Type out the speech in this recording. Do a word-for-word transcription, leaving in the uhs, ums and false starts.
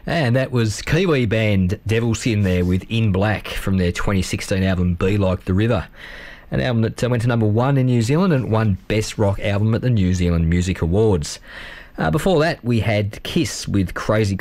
And that was Kiwi band Devilsin there with In Black from their twenty sixteen album Be Like the River. An album that uh, went to number one in New Zealand and won Best Rock Album at the New Zealand Music Awards. Uh, before that, we had Kiss with Crazy